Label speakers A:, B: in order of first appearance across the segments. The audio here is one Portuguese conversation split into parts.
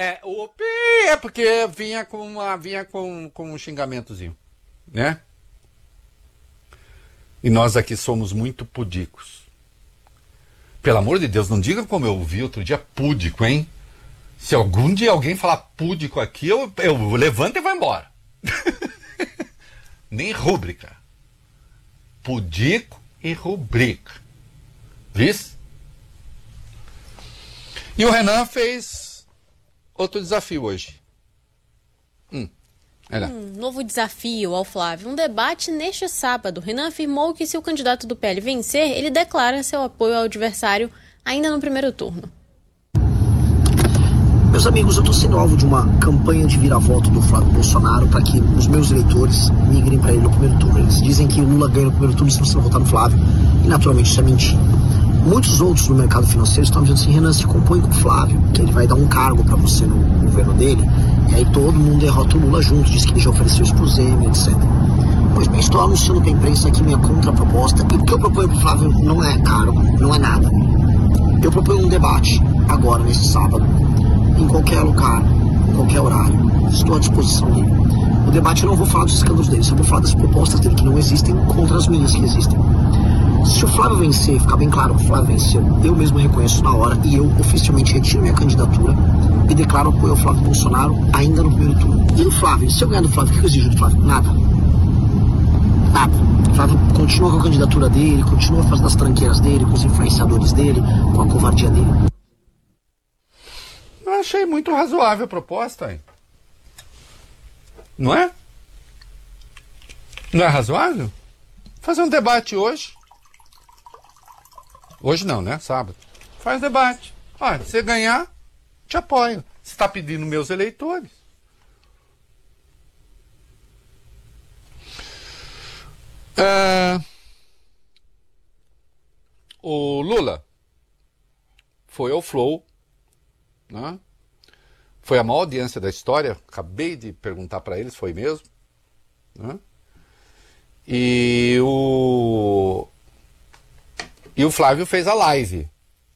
A: O pi é porque vinha com um xingamentozinho, né? E nós aqui somos muito pudicos. Pelo amor de Deus, não diga como eu ouvi outro dia púdico, hein? Se algum dia alguém falar púdico aqui, eu levanto e vou embora. Nem rúbrica. Pudico e rubrica. Viz? E o Renan fez outro desafio hoje.
B: Novo desafio ao Flávio. Um debate neste sábado. Renan afirmou que se o candidato do PL vencer, ele declara seu apoio ao adversário ainda no primeiro turno.
C: Meus amigos, eu estou sendo alvo de uma campanha de vira-voto do Flávio Bolsonaro para que os meus eleitores migrem para ele no primeiro turno. Eles dizem que o Lula ganha no primeiro turno se você não votar no Flávio. E naturalmente isso é mentira. Muitos outros no mercado financeiro estão dizendo assim: Renan, se compõe com o Flávio, que ele vai dar um cargo para você no governo dele. E aí todo mundo derrota o Lula junto, diz que ele já ofereceu isso pro Zema, etc. Pois bem, estou anunciando para a imprensa aqui minha contraproposta. E o que eu proponho pro Flávio não é cargo, não é nada. Eu proponho um debate agora, nesse sábado, em qualquer lugar, em qualquer horário. Estou à disposição dele. O debate eu não vou falar dos escândalos dele, só vou falar das propostas dele que não existem contra as minhas que existem. Se o Flávio vencer, ficar bem claro que o Flávio venceu, eu mesmo reconheço na hora e eu oficialmente retiro minha candidatura e declaro apoio ao Flávio Bolsonaro ainda no primeiro turno. E o Flávio, se eu ganhar do Flávio, o que eu exijo do Flávio? Nada. Nada. O Flávio continua com a candidatura dele, continua fazendo as tranqueiras dele, com os influenciadores dele, com a covardia dele.
A: Eu achei muito razoável a proposta, hein? Não é? Não é razoável? Fazer um debate hoje. Hoje não, né? Sábado. Faz debate. Olha, se você ganhar, te apoio. Você está pedindo meus eleitores. O Lula foi ao Flow, né? Foi a maior audiência da história. Acabei de perguntar para eles, foi mesmo, né? E o Flávio fez a live.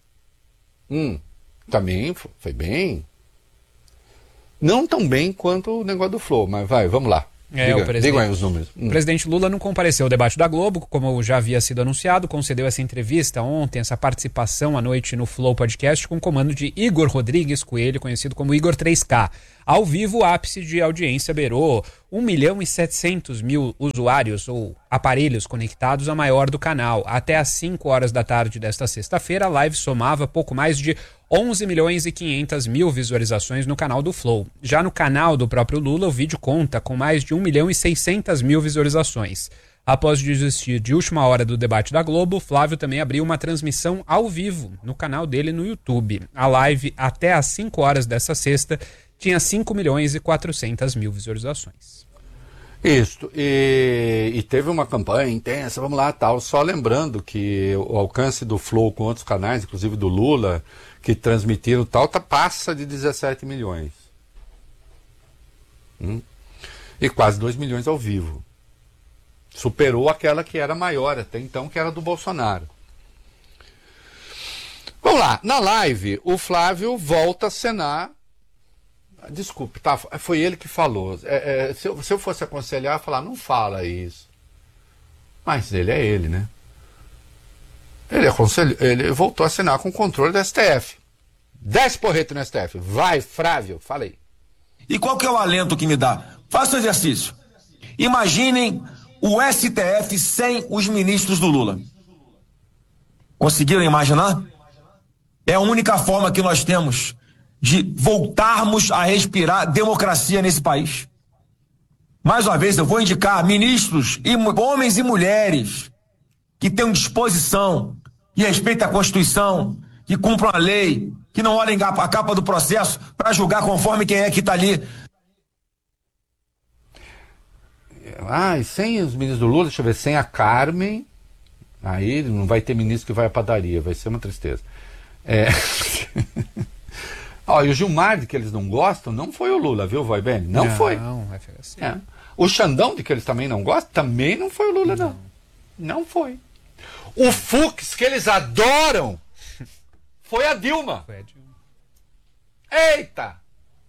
A: Também foi bem. Não tão bem quanto o negócio do Flow, mas vamos lá. Digam aí os números.
D: O presidente Lula não compareceu ao debate da Globo, como já havia sido anunciado, concedeu essa entrevista ontem, essa participação à noite no Flow Podcast com o comando de Igor Rodrigues Coelho, conhecido como Igor 3K. Ao vivo, o ápice de audiência beirou 1.700.000 usuários ou aparelhos conectados, a maior do canal. Até às 5 horas da tarde desta sexta-feira, a live somava pouco mais de 11.500.000 visualizações no canal do Flow. Já no canal do próprio Lula, o vídeo conta com mais de 1.600.000 visualizações. Após desistir de última hora do debate da Globo, Flávio também abriu uma transmissão ao vivo no canal dele no YouTube. A live, até às 5 horas dessa sexta, tinha 5.400.000 visualizações.
A: Isso, e teve uma campanha intensa, vamos lá, tal. Só lembrando que o alcance do Flow com outros canais, inclusive do Lula, que transmitiram tal, passa de 17 milhões. E quase 2 milhões ao vivo. Superou aquela que era maior até então, que era do Bolsonaro. Vamos lá, na live, o Flávio volta a cenar. Desculpe, tá? Foi ele que falou. Se eu fosse aconselhar, falar, não fala isso. Mas ele é ele, né? Ele voltou a assinar com o controle do STF. Desce porrete no STF. Vai, Flávio, fala aí.
E: E qual que é o alento que me dá? Faça o exercício. Imaginem o STF sem os ministros do Lula. Conseguiram imaginar? É a única forma que nós temos de voltarmos a respirar democracia nesse país. Mais uma vez, eu vou indicar ministros, homens e mulheres, que tenham disposição, que respeitem a Constituição, que cumpram a lei, que não olhem a capa do processo para julgar conforme quem é que está ali.
A: E sem os ministros do Lula, deixa eu ver, sem a Carmen, aí não vai ter ministro que vai à padaria, vai ser uma tristeza. E o Gilmar, de que eles não gostam, não foi o Lula, viu, Vai Bem? Não foi.
D: Assim.
A: O Xandão, de que eles também não gostam, também não foi o Lula, não. Não foi. O Fux, que eles adoram, foi a Dilma.
D: Foi a Dilma.
A: Eita!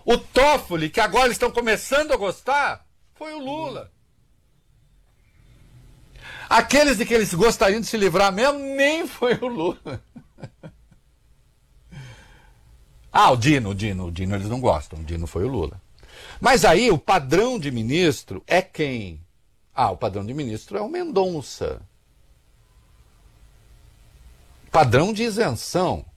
A: O Toffoli, que agora eles estão começando a gostar, foi o Lula. Aqueles de que eles gostariam de se livrar mesmo, nem foi o Lula. O Dino eles não gostam, o Dino foi o Lula. Mas aí o padrão de ministro é quem? O padrão de ministro é o Mendonça. Padrão de isenção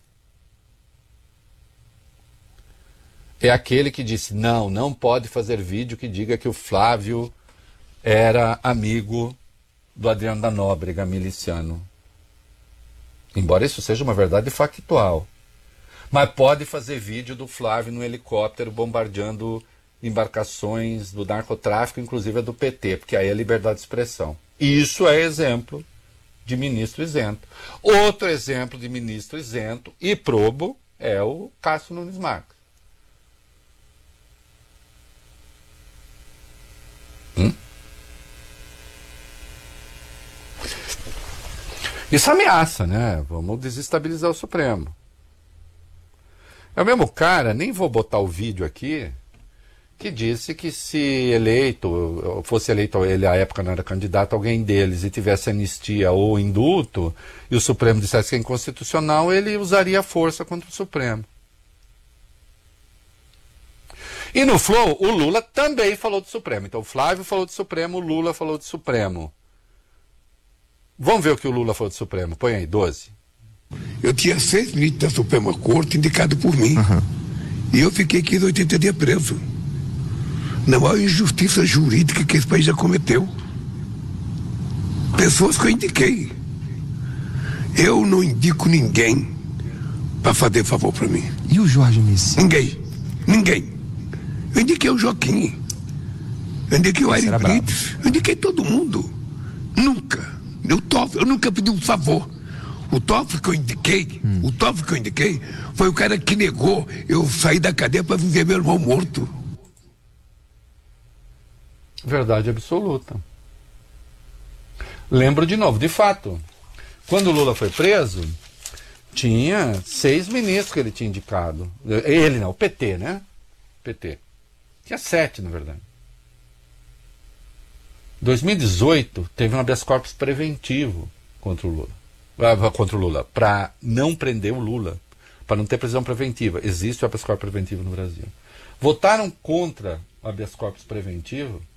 A: é aquele que disse, não pode fazer vídeo que diga que o Flávio era amigo do Adriano da Nóbrega, miliciano. Embora isso seja uma verdade factual. Mas pode fazer vídeo do Flávio no helicóptero bombardeando embarcações do narcotráfico, inclusive a do PT, porque aí é liberdade de expressão. Isso é exemplo de ministro isento. Outro exemplo de ministro isento e probo é o Cássio Nunes Marques. Isso ameaça, né? Vamos desestabilizar o Supremo. É o mesmo cara, nem vou botar o vídeo aqui, que disse que se fosse eleito, ele à época não era candidato, alguém deles, e tivesse anistia ou indulto, e o Supremo dissesse que é inconstitucional, ele usaria força contra o Supremo. E no Flow, o Lula também falou do Supremo. Então o Flávio falou do Supremo, o Lula falou do Supremo. Vamos ver o que o Lula falou do Supremo. Põe aí, 12.
F: Eu tinha 6 ministros da Suprema Corte indicados por mim. E eu fiquei 15, 80 dias preso. Na maior injustiça jurídica que esse país já cometeu. Pessoas que eu indiquei. Eu não indico ninguém para fazer favor para mim.
G: E o Jorge Messias?
F: Ninguém. Eu indiquei o Joaquim. Eu indiquei o Aire Brits. Eu indiquei todo mundo. Nunca. Eu nunca pedi um favor. O Toffoli que eu indiquei, foi o cara que negou eu sair da cadeia para viver meu irmão morto.
A: Verdade absoluta. Lembro de novo, de fato, quando o Lula foi preso, tinha 6 ministros que ele tinha indicado. Ele não, o PT, né? PT. Tinha 7, na verdade. 2018 teve um habeas corpus preventivo contra o Lula. Para não prender o Lula, para não ter prisão preventiva. Existe o habeas corpus preventivo no Brasil. Votaram contra o habeas corpus preventivo